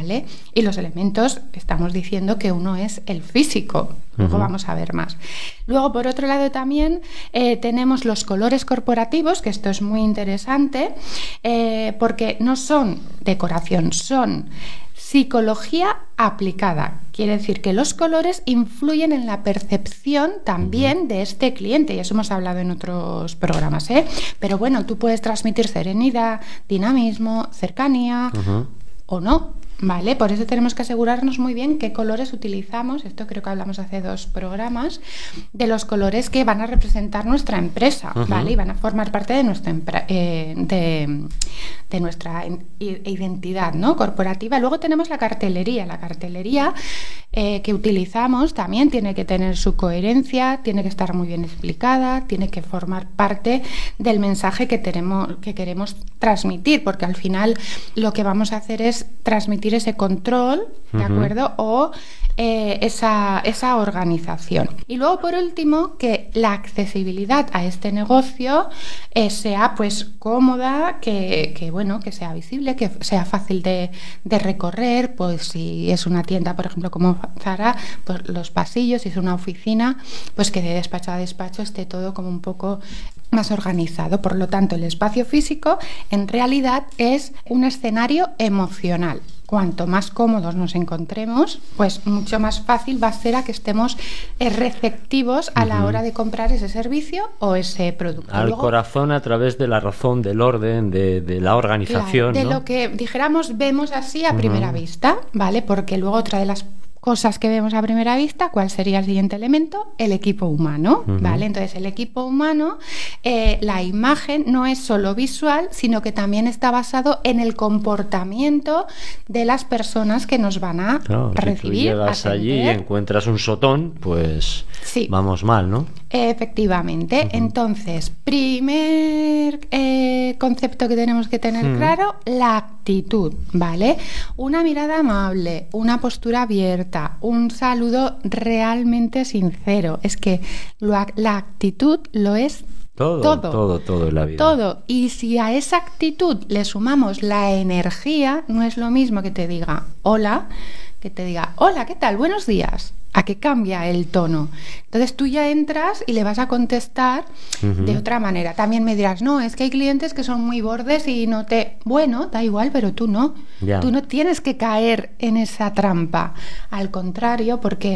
¿vale? Y los elementos, estamos diciendo que uno es el físico, luego vamos a ver más. Luego, por otro lado, también tenemos los colores corporativos, que esto es muy interesante, porque no son decoración, son psicología aplicada. Quiere decir que los colores influyen en la percepción también de este cliente, y eso hemos hablado en otros programas, ¿eh? Pero bueno, tú puedes transmitir serenidad, dinamismo, cercanía o no, ¿vale? Por eso tenemos que asegurarnos muy bien qué colores utilizamos. Esto creo que hablamos hace 2 programas, de los colores que van a representar nuestra empresa, ¿vale? Y van a formar parte de nuestra de nuestra identidad, ¿no?, corporativa. Luego tenemos la cartelería. La cartelería que utilizamos también tiene que tener su coherencia, tiene que estar muy bien explicada, tiene que formar parte del mensaje que queremos transmitir, porque al final lo que vamos a hacer es transmitir ese control, ¿de acuerdo? O esa organización. Y luego, por último, que la accesibilidad a este negocio sea pues cómoda, que bueno, que sea visible, que sea fácil de recorrer. Pues si es una tienda, por ejemplo, como Zara, pues los pasillos, si es una oficina, pues que de despacho a despacho esté todo como un poco más organizado. Por lo tanto, el espacio físico en realidad es un escenario emocional. Cuanto más cómodos nos encontremos, pues mucho más fácil va a ser a que estemos receptivos a la hora de comprar ese servicio o ese producto. Al Luego, corazón a través de la razón, del orden, de la organización. Claro, de ¿no? lo que dijéramos vemos así a primera vista, ¿vale? Porque luego otra de las cosas que vemos a primera vista, ¿cuál sería el siguiente elemento? El equipo humano, ¿vale? Entonces, el equipo humano, la imagen no es solo visual, sino que también está basado en el comportamiento de las personas que nos van a recibir. Si tú llegas allí y encuentras un sotón, pues sí, vamos mal, ¿no? Efectivamente. Entonces, primer concepto que tenemos que tener claro, la actitud, ¿vale? Una mirada amable, una postura abierta, un saludo realmente sincero. Es que la actitud lo es todo en la vida. Todo. Y si a esa actitud le sumamos la energía, no es lo mismo que te diga hola, que te diga hola, ¿qué tal? Buenos días. A que cambia el tono. Entonces tú ya entras y le vas a contestar de otra manera. También me dirás, no, es que hay clientes que son muy bordes y no te... Bueno, da igual, pero tú no. Tú no tienes que caer en esa trampa. Al contrario, porque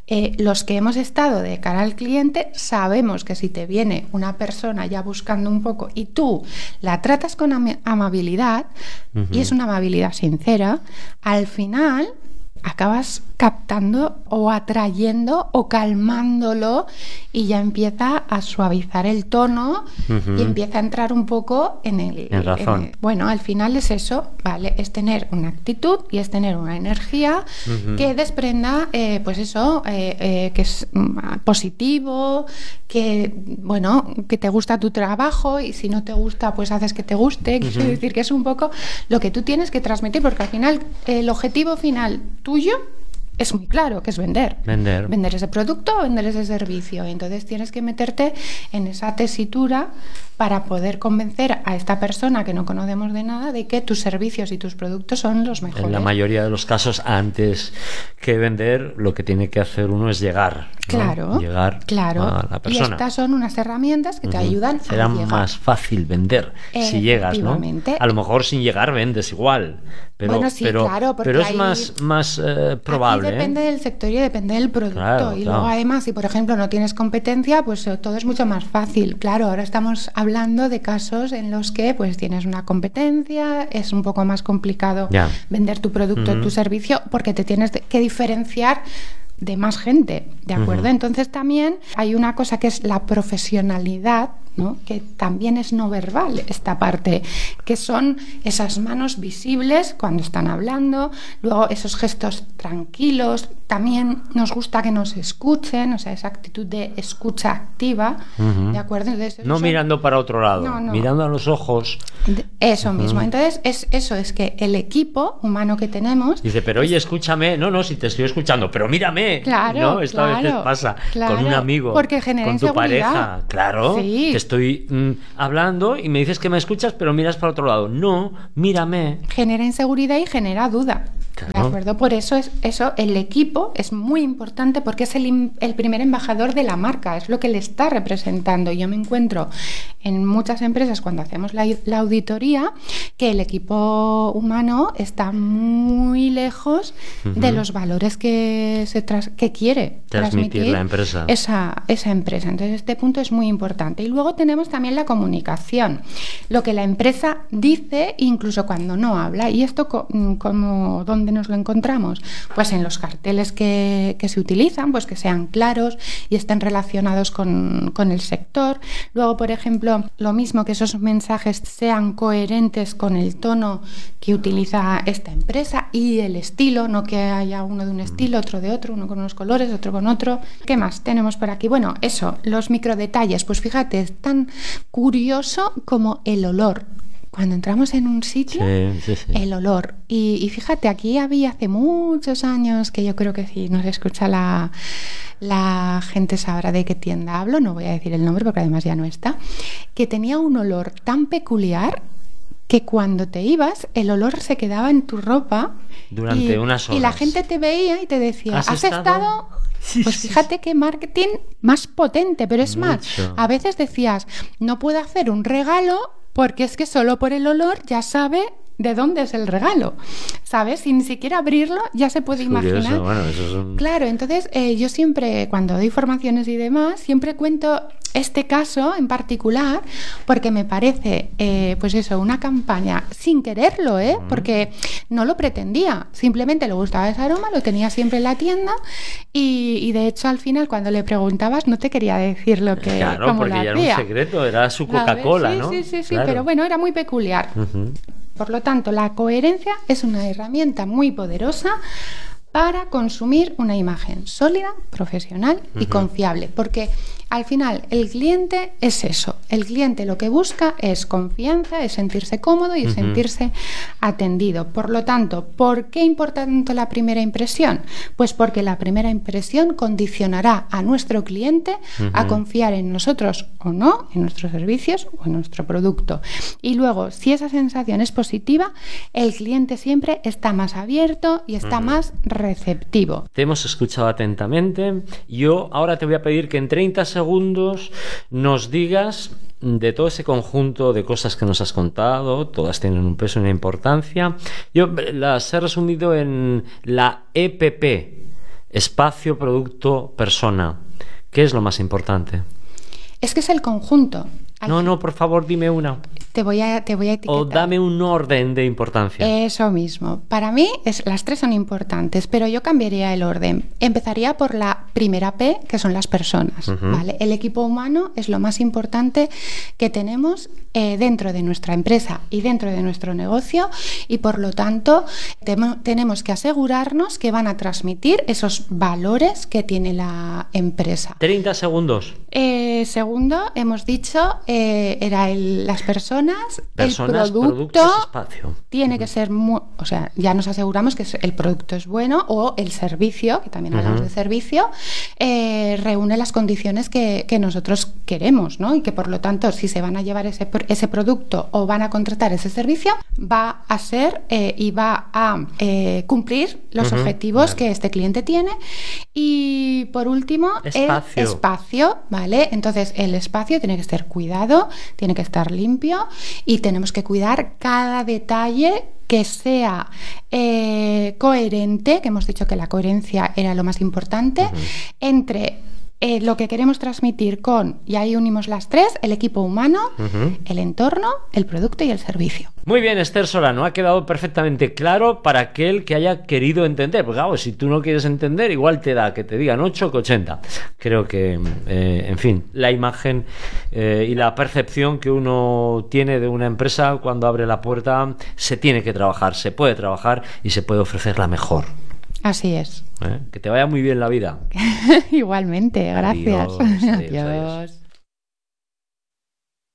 los que hemos estado de cara al cliente sabemos que si te viene una persona ya buscando un poco y tú la tratas con amabilidad, y es una amabilidad sincera, al final acabas captando o atrayendo o calmándolo y ya empieza a suavizar el tono y empieza a entrar un poco en razón. Bueno, al final es eso, ¿vale? Es tener una actitud y es tener una energía que desprenda, pues eso, que es positivo, que, bueno, que te gusta tu trabajo y si no te gusta, pues haces que te guste. Quiero decir que es un poco lo que tú tienes que transmitir, porque al final el objetivo final tuyo es muy claro, que es vender ese producto o vender ese servicio. Entonces tienes que meterte en esa tesitura para poder convencer a esta persona que no conocemos de nada de que tus servicios y tus productos son los mejores. En la mayoría de los casos, antes que vender, lo que tiene que hacer uno es llegar, ¿no? Llegar a la persona. Y estas son unas herramientas que te ayudan a llegar. Será más fácil vender si llegas, ¿no? A lo mejor sin llegar vendes igual, pero, bueno, sí, claro, pero es más probable. Aquí depende del sector y depende del producto. Luego, además, si por ejemplo no tienes competencia, pues todo es mucho más fácil. Claro, ahora estamos hablando de casos en los que pues tienes una competencia, es un poco más complicado vender tu producto, tu servicio, porque te tienes que diferenciar de más gente, ¿de acuerdo? Entonces también hay una cosa que es la profesionalidad, ¿no? Que también es no verbal esta parte, que son esas manos visibles cuando están hablando, luego esos gestos tranquilos. También nos gusta que nos escuchen, o sea, esa actitud de escucha activa, ¿de acuerdo? Entonces, no mirando para otro lado, mirando a los ojos. Eso mismo. Entonces, es que el equipo humano que tenemos... Dice, pero oye, escúchame. No, si te estoy escuchando, pero mírame. Claro, ¿no? Esto a veces pasa con un amigo, porque genera con tu inseguridad. pareja. Claro, sí. Te estoy hablando y me dices que me escuchas, pero miras para otro lado. No, mírame. Genera inseguridad y genera duda. Claro. ¿De acuerdo? Por eso el equipo es muy importante porque es el primer embajador de la marca, es lo que le está representando. Yo me encuentro en muchas empresas cuando hacemos la auditoría que el equipo humano está muy lejos de los valores que quiere transmitir la empresa. Esa empresa. Entonces este punto es muy importante. Y luego tenemos también la comunicación, lo que la empresa dice incluso cuando no habla. Y esto ¿dónde nos lo encontramos? Pues en los carteles que se utilizan, pues que sean claros y estén relacionados con el sector. Luego, por ejemplo, lo mismo, que esos mensajes sean coherentes con el tono que utiliza esta empresa y el estilo, no que haya uno de un estilo, otro de otro, uno con unos colores, otro con otro. ¿Qué más tenemos por aquí? Bueno, eso, los microdetalles. Pues fíjate, es tan curioso como el olor. Cuando entramos en un sitio, sí. El olor. Y fíjate, aquí había hace muchos años, que yo creo que si nos escucha la gente sabrá de qué tienda hablo, no voy a decir el nombre porque además ya no está, que tenía un olor tan peculiar que cuando te ibas, el olor se quedaba en tu ropa durante unas horas. Y la gente te veía y te decía, ¿has estado? Pues fíjate qué marketing más potente, pero es más, a veces decías, no puedo hacer un regalo porque es que solo por el olor ya sabe de dónde es el regalo, ¿sabes? Sin ni siquiera abrirlo ya se puede imaginar. Bueno, eso es Claro, entonces yo siempre, cuando doy formaciones y demás, siempre cuento este caso en particular porque me parece, pues eso, una campaña sin quererlo, porque no lo pretendía, simplemente le gustaba ese aroma, lo tenía siempre en la tienda y de hecho al final cuando le preguntabas no te quería decir lo que claro, cómo porque lo ya hacía. Era un secreto, era su Coca-Cola, sí, ¿no? Sí, claro. Pero bueno, era muy peculiar. Por lo tanto, la coherencia es una herramienta muy poderosa para consumir una imagen sólida, profesional y confiable, porque al final el cliente es eso, el cliente lo que busca es confianza, es sentirse cómodo y sentirse atendido. Por lo tanto, ¿por qué importa tanto la primera impresión? Pues porque la primera impresión condicionará a nuestro cliente a confiar en nosotros o no, en nuestros servicios o en nuestro producto. Y luego, si esa sensación es positiva, el cliente siempre está más abierto y está más receptivo. Te hemos escuchado atentamente. Yo ahora te voy a pedir que en 30 segundos nos digas de todo ese conjunto de cosas que nos has contado, todas tienen un peso y una importancia. Yo las he resumido en la EPP, espacio, producto, persona. ¿Qué es lo más importante? Es que es el conjunto. No, por favor, dime una. Te voy a etiquetar. O dame un orden de importancia. Eso mismo. Para mí las tres son importantes, pero yo cambiaría el orden. Empezaría por la primera P, que son las personas. ¿Vale? El equipo humano es lo más importante que tenemos dentro de nuestra empresa y dentro de nuestro negocio y por lo tanto tenemos que asegurarnos que van a transmitir esos valores que tiene la empresa. 30 segundos. Segundo, hemos dicho, era las personas, el producto espacio. Tiene que ser o sea, ya nos aseguramos que el producto es bueno o el servicio, que también hablamos de servicio, reúne las condiciones que nosotros queremos, ¿no? Y que por lo tanto, si se van a llevar ese producto o van a contratar ese servicio, va a ser y va a cumplir los objetivos que este cliente tiene. Y por último, espacio. El espacio, ¿vale? Entonces, el espacio tiene que estar cuidado, tiene que estar limpio y tenemos que cuidar cada detalle que sea coherente, que hemos dicho que la coherencia era lo más importante, entre lo que queremos transmitir con, y ahí unimos las tres, el equipo humano, el entorno, el producto y el servicio. Muy bien, Esther Solano, ha quedado perfectamente claro para aquel que haya querido entender. Porque claro, si tú no quieres entender, igual te da que te digan 8 que 80. Creo que, en fin, la imagen y la percepción que uno tiene de una empresa cuando abre la puerta se tiene que trabajar, se puede trabajar y se puede ofrecer la mejor. Así es. Que te vaya muy bien la vida. Igualmente, gracias. Adiós.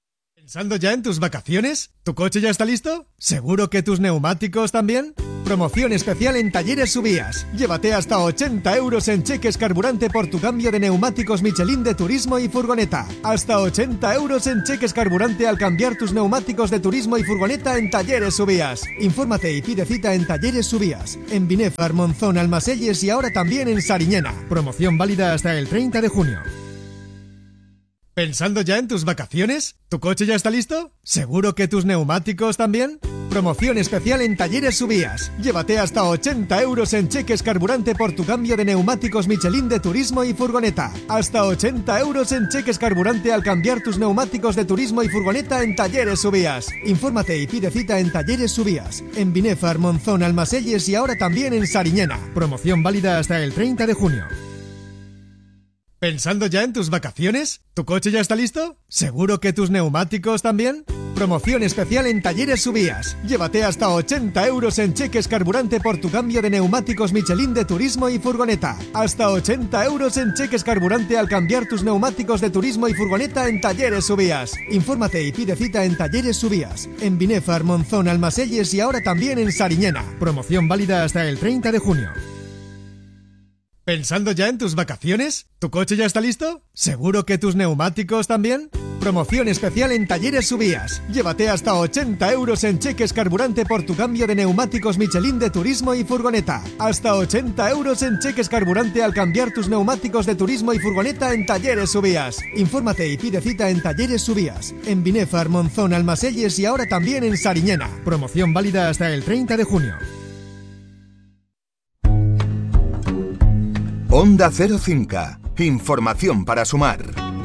¿Pensando ya en tus vacaciones? ¿Tu coche ya está listo? ¿Seguro que tus neumáticos también? Promoción especial en Talleres Subías. Llévate hasta 80 euros en cheques carburante por tu cambio de neumáticos Michelin de turismo y furgoneta. Hasta 80 euros en cheques carburante al cambiar tus neumáticos de turismo y furgoneta en Talleres Subías. Infórmate y pide cita en Talleres Subías, en Binefar, Monzón, Almaselles y ahora también en Sariñena. Promoción válida hasta el 30 de junio. ¿Pensando ya en tus vacaciones? ¿Tu coche ya está listo? ¿Seguro que tus neumáticos también? Promoción especial en Talleres Subías. Llévate hasta 80 euros en cheques carburante por tu cambio de neumáticos Michelin de turismo y furgoneta. Hasta 80 euros en cheques carburante al cambiar tus neumáticos de turismo y furgoneta en Talleres Subías. Infórmate y pide cita en Talleres Subías, en Binefar, Monzón, Almaselles y ahora también en Sariñena. Promoción válida hasta el 30 de junio. ¿Pensando ya en tus vacaciones? ¿Tu coche ya está listo? ¿Seguro que tus neumáticos también? Promoción especial en Talleres Subías. Llévate hasta 80 euros en cheques carburante por tu cambio de neumáticos Michelin de turismo y furgoneta. Hasta 80 euros en cheques carburante al cambiar tus neumáticos de turismo y furgoneta en Talleres Subías. Infórmate y pide cita en Talleres Subías, en Binefar, Monzón, Almaselles y ahora también en Sariñena. Promoción válida hasta el 30 de junio. ¿Pensando ya en tus vacaciones? ¿Tu coche ya está listo? ¿Seguro que tus neumáticos también? Promoción especial en Talleres Subías. Llévate hasta 80 euros en cheques carburante por tu cambio de neumáticos Michelin de turismo y furgoneta. Hasta 80 euros en cheques carburante al cambiar tus neumáticos de turismo y furgoneta en Talleres Subías. Infórmate y pide cita en Talleres Subías, en Binefar, Monzón, Almaselles y ahora también en Sariñena. Promoción válida hasta el 30 de junio. Onda Cero Cinca. Información para sumar.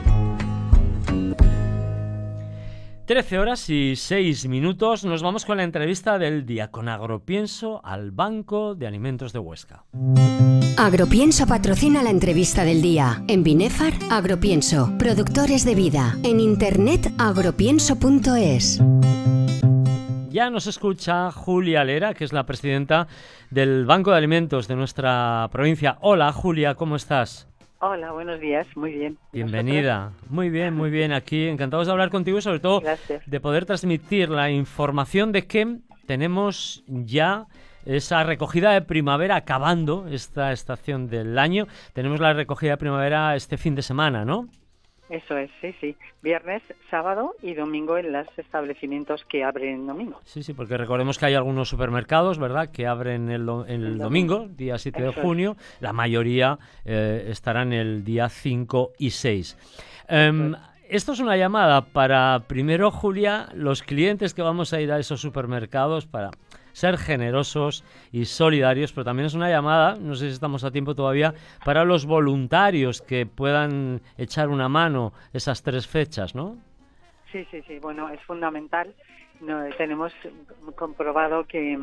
13 horas y 6 minutos. Nos vamos con la entrevista del día con Agropienso al Banco de Alimentos de Huesca. Agropienso patrocina la entrevista del día. En Binefar, Agropienso, productores de vida. En internet, agropienso.es. Ya nos escucha Julia Lera, que es la presidenta del Banco de Alimentos de nuestra provincia. Hola, Julia, ¿cómo estás? Hola, buenos días, muy bien. Bienvenida. Muy bien, aquí encantados de hablar contigo y sobre todo Gracias. de poder transmitir la información de que tenemos ya esa recogida de primavera acabando esta estación del año. Tenemos la recogida de primavera este fin de semana, ¿no? Eso es, sí. Viernes, sábado y domingo en los establecimientos que abren domingo. Sí, porque recordemos que hay algunos supermercados, ¿verdad?, que abren el domingo, día 7 de junio. La mayoría estarán el día 5 y 6. Esto es una llamada para, primero, Julia, los clientes que vamos a ir a esos supermercados para ser generosos y solidarios, pero también es una llamada, no sé si estamos a tiempo todavía, para los voluntarios que puedan echar una mano esas 3 fechas, ¿no? Sí, bueno, es fundamental. Tenemos comprobado que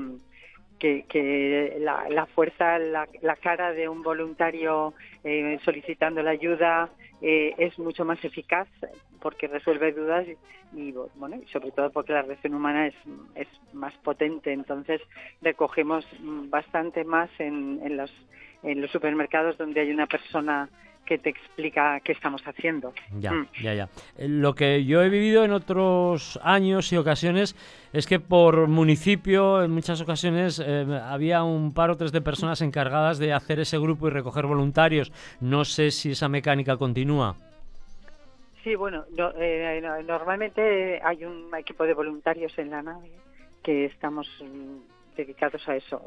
la fuerza, la cara de un voluntario solicitando la ayuda es mucho más eficaz porque resuelve dudas y sobre todo porque la reacción humana es más potente. Entonces recogemos bastante más en los supermercados donde hay una persona que te explica qué estamos haciendo. Ya. Lo que yo he vivido en otros años y ocasiones es que por municipio en muchas ocasiones había un par o 3 de personas encargadas de hacer ese grupo y recoger voluntarios. No sé si esa mecánica continúa. Sí, bueno, normalmente hay un equipo de voluntarios en la nave que están dedicados a eso,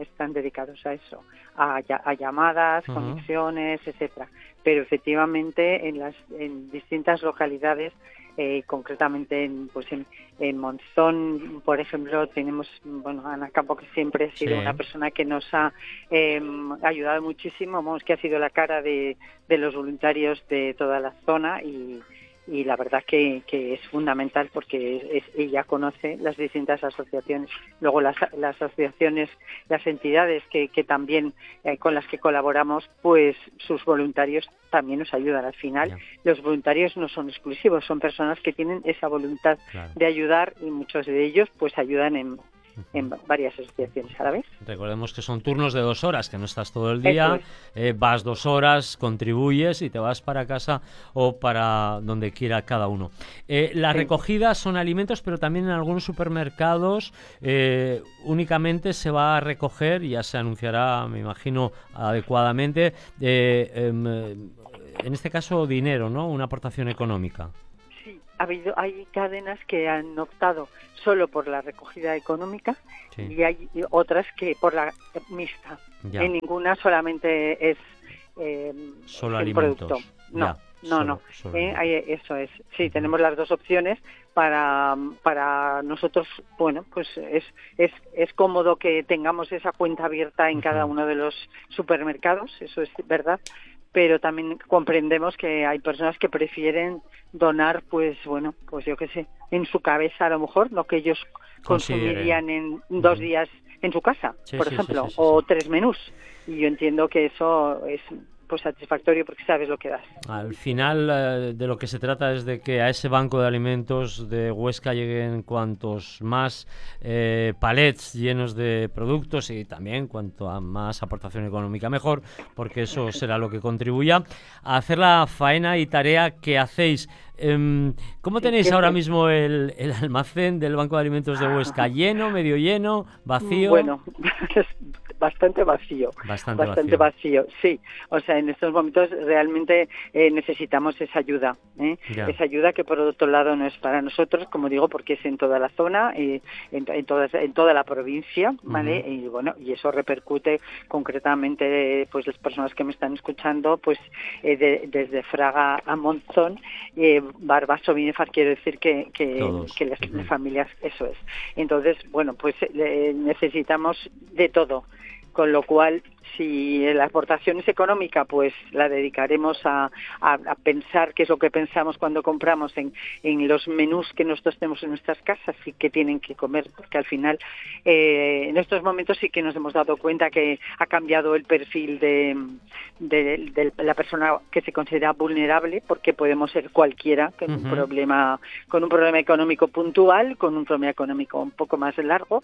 a llamadas, conexiones, etcétera. Pero efectivamente en distintas localidades, concretamente en Monzón, por ejemplo, tenemos Ana Campo, que siempre ha sido una persona que nos ha ayudado muchísimo, que ha sido la cara de los voluntarios de toda la zona y la verdad que es fundamental porque ella conoce las distintas asociaciones. Luego las asociaciones, las entidades que también con las que colaboramos, pues sus voluntarios también nos ayudan. Al final, los voluntarios no son exclusivos, son personas que tienen esa voluntad de ayudar y muchos de ellos pues ayudan en varias asociaciones a la vez. Recordemos que son turnos de 2 horas, que no estás todo el día, vas 2 horas, contribuyes y te vas para casa o para donde quiera cada uno. La recogida son alimentos, pero también en algunos supermercados únicamente se va a recoger, ya se anunciará, me imagino, adecuadamente, en este caso dinero, ¿no? Una aportación económica. Sí, hay cadenas que han optado solo por la recogida económica y hay otras que por la mixta. En ninguna solamente es solo el alimentos. Producto. No. Solo Eso es. Sí, tenemos las dos opciones. Para nosotros, bueno, pues es cómodo que tengamos esa cuenta abierta en cada uno de los supermercados, eso es verdad, pero también comprendemos que hay personas que prefieren donar, pues bueno, pues yo qué sé, en su cabeza a lo mejor, lo que ellos consumirían en 2 días en su casa, por ejemplo, o 3 menús. Y yo entiendo que eso es pues satisfactorio porque sabes lo que das. Al final de lo que se trata es de que a ese banco de alimentos de Huesca lleguen cuantos más palets llenos de productos y también cuanto a más aportación económica mejor, porque eso será lo que contribuya a hacer la faena y tarea que hacéis. ¿Cómo tenéis ahora mismo el almacén del Banco de Alimentos de Huesca? ¿Lleno, medio lleno, vacío? Bueno, bastante vacío. Bastante vacío, sí. O sea, en estos momentos realmente necesitamos esa ayuda. Esa ayuda que por otro lado no es para nosotros, como digo, porque es en toda la zona, en toda la provincia, ¿vale? Y bueno, y eso repercute concretamente, pues las personas que me están escuchando, pues desde Fraga a Monzón, Barbaso, Binefar, quiero decir que las familias, eso es. Entonces, bueno, pues necesitamos de todo, con lo cual, si la aportación es económica, pues la dedicaremos a pensar qué es lo que pensamos cuando compramos en los menús que nosotros tenemos en nuestras casas y que tienen que comer, porque al final en estos momentos sí que nos hemos dado cuenta que ha cambiado el perfil de la persona que se considera vulnerable, porque podemos ser cualquiera con un problema económico puntual, con un problema económico un poco más largo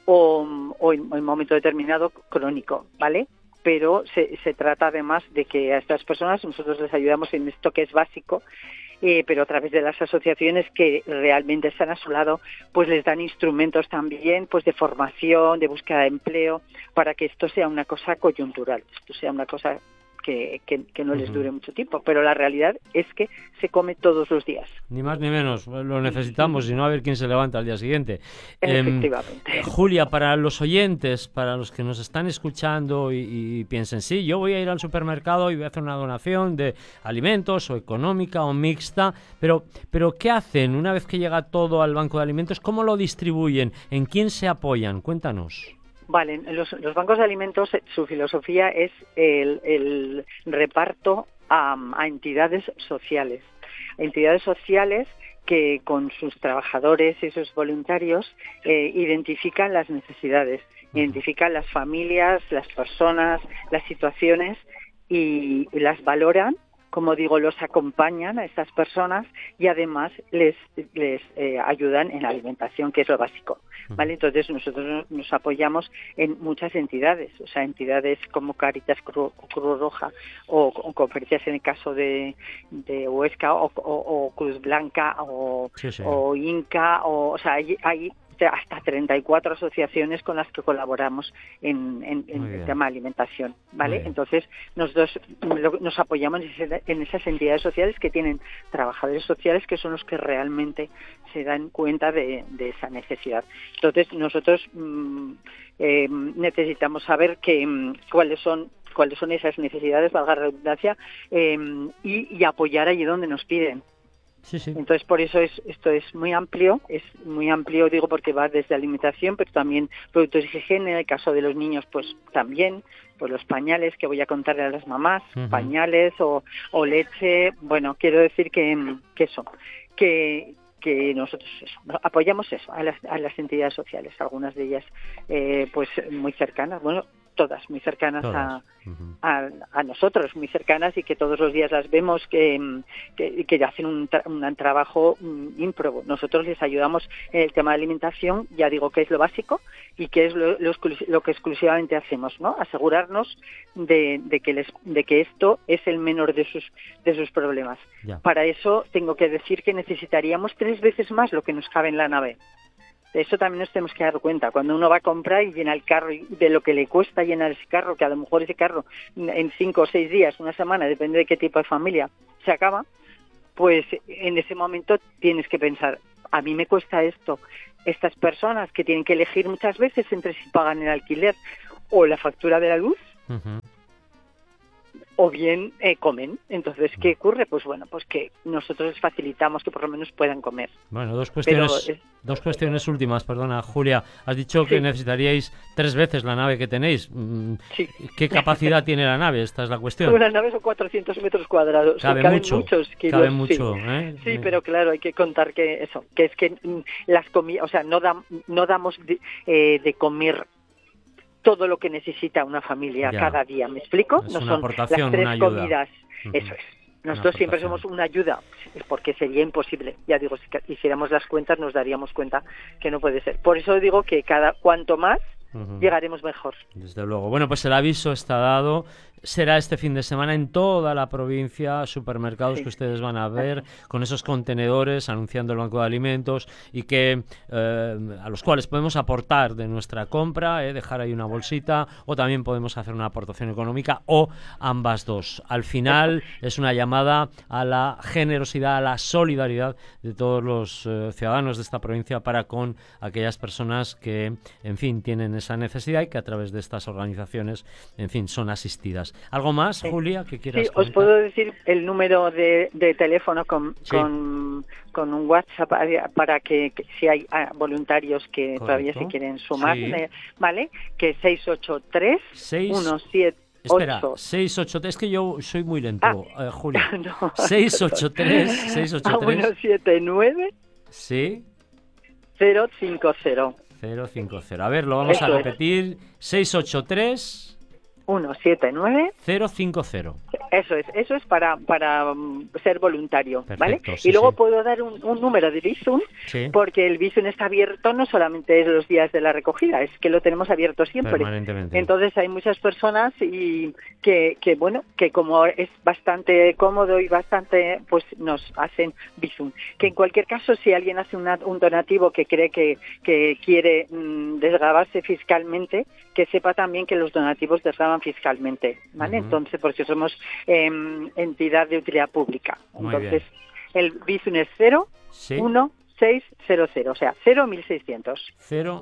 o en un momento determinado crónico, ¿vale? Pero se trata además de que a estas personas nosotros les ayudamos en esto que es básico, pero a través de las asociaciones que realmente están a su lado, pues les dan instrumentos también, pues de formación, de búsqueda de empleo, para que esto sea una cosa coyuntural, esto sea una cosa que no les dure mucho tiempo, pero la realidad es que se come todos los días. Ni más ni menos, lo necesitamos, y no a ver quién se levanta al día siguiente. Efectivamente. Julia, para los oyentes, para los que nos están escuchando y piensen, sí, yo voy a ir al supermercado y voy a hacer una donación de alimentos, o económica o mixta, pero ¿qué hacen una vez que llega todo al banco de alimentos? ¿Cómo lo distribuyen? ¿En quién se apoyan? Cuéntanos. Vale, los bancos de alimentos, su filosofía es el reparto a entidades sociales. Entidades sociales que con sus trabajadores y sus voluntarios identifican las necesidades, identifican las familias, las personas, las situaciones y las valoran. Como digo, los acompañan a estas personas y además les ayudan en la alimentación, que es lo básico, ¿vale? Entonces nosotros nos apoyamos en muchas entidades, o sea, entidades como Cáritas, Cruz Roja o conferencias en el caso de Huesca o Cruz Blanca o Inca, o sea, hay hasta 34 asociaciones con las que colaboramos en el tema de alimentación, ¿vale? Entonces, nosotros nos apoyamos en esas entidades sociales que tienen trabajadores sociales que son los que realmente se dan cuenta de esa necesidad. Entonces, nosotros necesitamos saber cuáles son esas necesidades, valga la redundancia, y apoyar allí donde nos piden. Sí. Entonces, por eso esto es muy amplio, digo, porque va desde alimentación, pero también productos de higiene, en el caso de los niños, pues también, pues los pañales que voy a contarle a las mamás, pañales o leche, bueno, quiero decir que nosotros apoyamos eso a las entidades sociales, algunas de ellas pues muy cercanas. Bueno, todas muy cercanas Todas. a nosotros, muy cercanas, y que todos los días las vemos que hacen un trabajo ímprobo. Nosotros les ayudamos en el tema de alimentación, ya digo que es lo básico y que es lo que exclusivamente hacemos, ¿no? Asegurarnos de que esto es el menor de sus problemas. Ya. Para eso tengo que decir que necesitaríamos 3 veces más lo que nos cabe en la nave. De eso también nos tenemos que dar cuenta. Cuando uno va a comprar y llena el carro y de lo que le cuesta llenar ese carro, que a lo mejor ese carro en 5 o 6 días, una semana, depende de qué tipo de familia, se acaba, pues en ese momento tienes que pensar, a mí me cuesta esto. Estas personas que tienen que elegir muchas veces entre si pagan el alquiler o la factura de la luz, o bien comen. Entonces, ¿qué ocurre? Pues bueno, pues que nosotros les facilitamos que por lo menos puedan comer. Bueno, dos cuestiones últimas, perdona, Julia. Has dicho que necesitaríais 3 veces la nave que tenéis. Sí. ¿Qué capacidad tiene la nave? Esta es la cuestión. Una nave son 400 metros cuadrados. Caben muchos kilos. Cabe mucho, ¿eh? Sí, pero claro, hay que contar que es que las comidas, o sea, no damos de comer todo lo que necesita una familia cada día, ¿me explico? Es no una son aportación, las 3 una ayuda. comidas, eso es. Nosotros siempre somos una ayuda, porque sería imposible. Ya digo, si hiciéramos las cuentas nos daríamos cuenta que no puede ser. Por eso digo que cuanto más, llegaremos mejor. Desde luego. Bueno, pues el aviso está dado. Será este fin de semana en toda la provincia, supermercados que ustedes van a ver con esos contenedores anunciando el Banco de Alimentos y que a los cuales podemos aportar de nuestra compra, dejar ahí una bolsita, o también podemos hacer una aportación económica, o ambas dos. Al final es una llamada a la generosidad, a la solidaridad de todos los ciudadanos de esta provincia para con aquellas personas que, en fin, tienen esa necesidad y que a través de estas organizaciones, en fin, son asistidas. ¿Algo más, Julia, que quieras comentar? Os puedo decir el número de teléfono con un WhatsApp para que si hay voluntarios que todavía se quieren sumar, ¿vale? Que es 683 17 Espera, 683, es que yo soy muy lento, Julia. No, 683 179 Sí. 050. A ver, lo vamos a repetir. 683 179 050. Eso es para ser voluntario. Perfecto, ¿vale? Sí, y luego puedo dar un número de Bizum, porque el Bizum está abierto no solamente es los días de la recogida, es que lo tenemos abierto siempre. Permanentemente. Entonces hay muchas personas y que como es bastante cómodo y bastante, pues nos hacen Bizum. Que en cualquier caso, si alguien hace un donativo que cree que quiere desgravarse fiscalmente, que sepa también que los donativos desgravan fiscalmente, ¿vale? Entonces, porque somos entidad de utilidad pública. Entonces, el Bizum es 01600, o sea, 01600.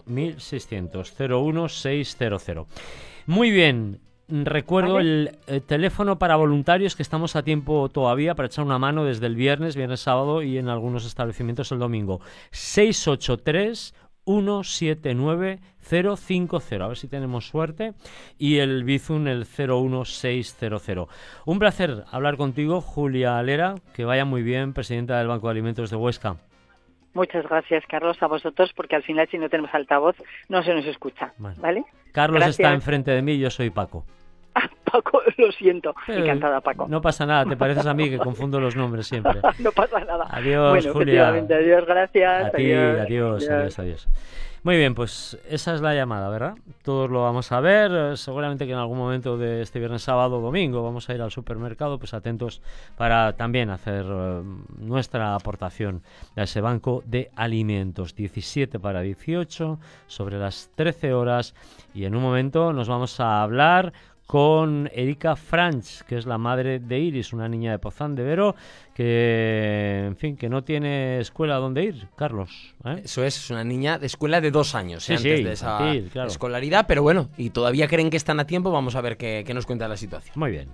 01600. Muy bien. Recuerdo el teléfono para voluntarios, que estamos a tiempo todavía para echar una mano desde el viernes, sábado y en algunos establecimientos el domingo. 683 179 050, a ver si tenemos suerte, y el Bizum el 01600. Un placer hablar contigo, Julia Alera, que vaya muy bien, presidenta del Banco de Alimentos de Huesca. Muchas gracias, Carlos, a vosotros, porque al final si no tenemos altavoz no se nos escucha, ¿vale? Carlos está enfrente de mí, yo soy Paco. Paco, lo siento, encantada, Paco. No pasa nada, te pareces a mí, que confundo los nombres siempre. No pasa nada. Adiós, bueno, Julia. Adiós, gracias. A ti, adiós. Muy bien, pues esa es la llamada, ¿verdad? Todos lo vamos a ver, seguramente que en algún momento de este viernes, sábado o domingo vamos a ir al supermercado, pues atentos para también hacer nuestra aportación a ese banco de alimentos. 17:18, sobre las 13 horas, y en un momento nos vamos a hablar con Erika Franch, que es la madre de Iris, una niña de Pozán de Vero, que, en fin, que no tiene escuela donde ir, Carlos. Eso es una niña de escuela de 2 años, antes de esa claro. escolaridad, pero bueno, y todavía creen que están a tiempo, vamos a ver qué nos cuenta la situación. Muy bien.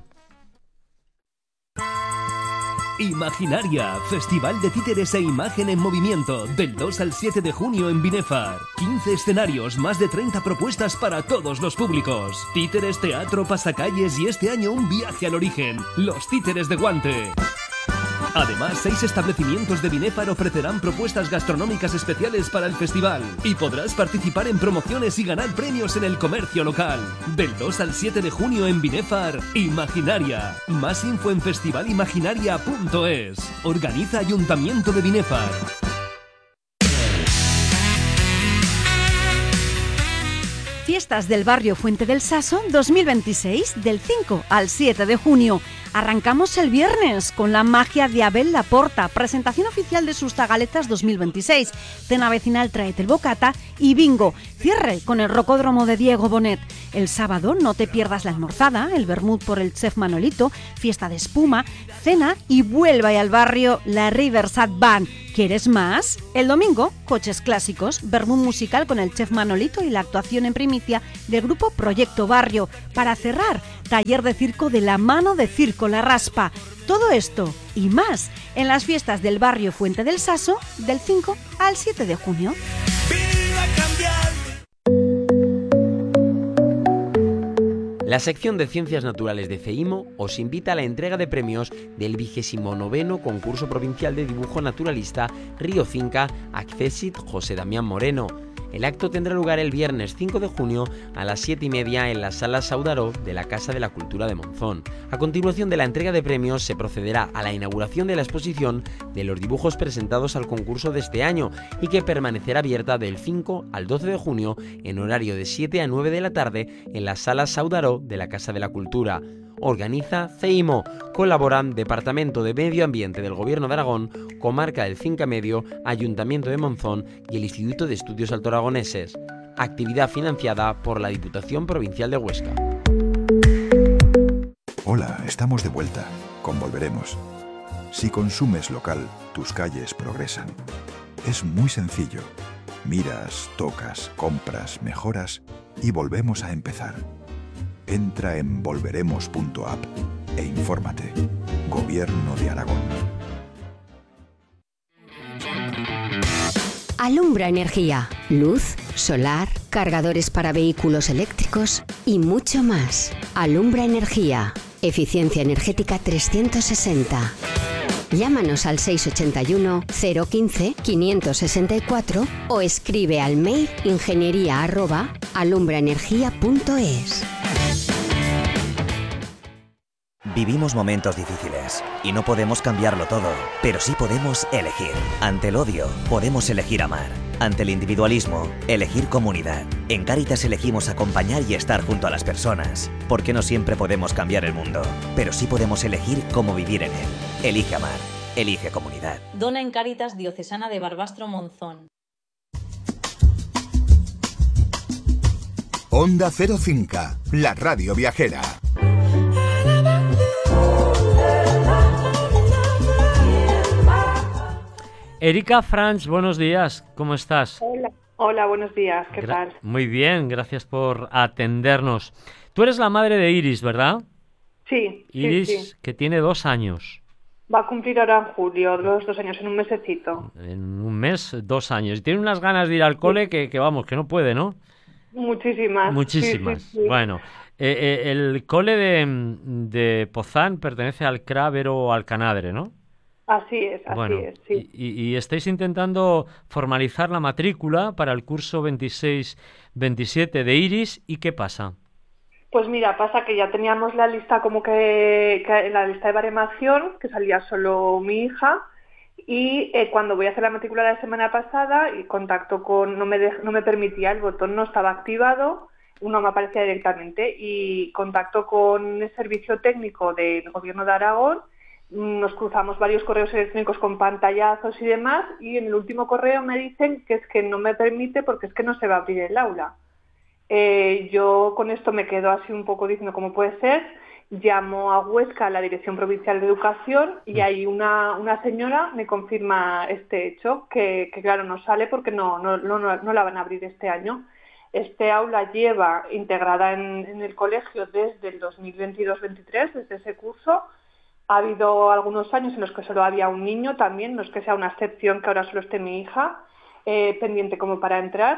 Imaginaria, Festival de Títeres e Imagen en Movimiento, del 2 al 7 de junio en Binefar. 15 escenarios, más de 30 propuestas para todos los públicos. Títeres, teatro, pasacalles y este año un viaje al origen. Los Títeres de Guante. Además, 6 establecimientos de Binefar ofrecerán propuestas gastronómicas especiales para el festival y podrás participar en promociones y ganar premios en el comercio local. Del 2 al 7 de junio en Binefar, Imaginaria. Más info en festivalimaginaria.es. Organiza Ayuntamiento de Binefar. Fiestas del barrio Fuente del Saso 2026, del 5 al 7 de junio. Arrancamos el viernes con la magia de Abel Laporta, presentación oficial de sus Tagaletas 2026, cena vecinal Tráete el Bocata y bingo. Cierre con el Rocódromo de Diego Bonet. El sábado no te pierdas la almorzada, el vermut por el chef Manolito, fiesta de espuma, cena y vuelve al barrio la Riverside Band. ¿Quieres más? El domingo, coches clásicos, vermut musical con el chef Manolito y la actuación en primicia del grupo Proyecto Barrio. Para cerrar, taller de circo de la mano de Circo La Raspa. Todo esto y más en las fiestas del barrio Fuente del Saso del 5 al 7 de junio. La sección de Ciencias Naturales de CEIMO os invita a la entrega de premios del 29º Concurso Provincial de Dibujo Naturalista Río Cinca Accessit José Damián Moreno. El acto tendrá lugar el viernes 5 de junio a las 7:30 en la Sala Saudaró de la Casa de la Cultura de Monzón. A continuación de la entrega de premios se procederá a la inauguración de la exposición de los dibujos presentados al concurso de este año y que permanecerá abierta del 5 al 12 de junio en horario de 7 a 9 de la tarde en la Sala Saudaró de la Casa de la Cultura. Organiza CEIMO, colaboran Departamento de Medio Ambiente del Gobierno de Aragón, Comarca del Cinca Medio, Ayuntamiento de Monzón y el Instituto de Estudios Altoaragoneses. Actividad financiada por la Diputación Provincial de Huesca. Hola, estamos de vuelta. Con Volveremos. Si consumes local, tus calles progresan. Es muy sencillo. Miras, tocas, compras, mejoras y volvemos a empezar. Entra en volveremos.app e infórmate. Gobierno de Aragón. Alumbra Energía, luz, solar, cargadores para vehículos eléctricos y mucho más. Alumbra Energía, eficiencia energética 360. Llámanos al 681 015 564 o escribe al mail ingeniería@alumbraenergia.es. Vivimos momentos difíciles y no podemos cambiarlo todo, pero sí podemos elegir. Ante el odio, podemos elegir amar. Ante el individualismo, elegir comunidad. En Cáritas elegimos acompañar y estar junto a las personas, porque no siempre podemos cambiar el mundo, pero sí podemos elegir cómo vivir en él. Elige amar, elige comunidad. Dona en Cáritas Diocesana de Barbastro Monzón. Onda 05, la radio viajera. Erika Franz, buenos días, ¿cómo estás? Hola, buenos días, ¿qué tal? Muy bien, gracias por atendernos. Tú eres la madre de Iris, ¿verdad? Sí. Iris, sí. Que tiene 2 años. Va a cumplir ahora en julio, los 2 años, en un mesecito. En un mes, 2 años. Y tiene unas ganas de ir al cole que vamos, que no puede, ¿no? Muchísimas. Muchísimas. Sí, sí, sí. Bueno, el cole de Pozán pertenece al Crávero o al Canadre, ¿no? Así es, sí. Y estáis intentando formalizar la matrícula para el curso 26-27 de Iris, ¿y qué pasa? Pues mira, pasa que ya teníamos la lista como que en la lista de baremación, que salía solo mi hija, y cuando voy a hacer la matrícula la semana pasada, y contacto con, no me permitía, el botón no estaba activado, no me aparecía directamente, y contacto con el servicio técnico del Gobierno de Aragón. Nos cruzamos varios correos electrónicos con pantallazos y demás, y en el último correo me dicen que es que no me permite porque es que no se va a abrir el aula. Yo con esto me quedo así un poco diciendo cómo puede ser. Llamo a Huesca, a la Dirección Provincial de Educación, y ahí una señora me confirma este hecho, que claro, no sale porque no la van a abrir este año. Este aula lleva integrada en el colegio desde el 2022-23, desde ese curso. Ha habido algunos años en los que solo había un niño también, no es que sea una excepción que ahora solo esté mi hija pendiente como para entrar,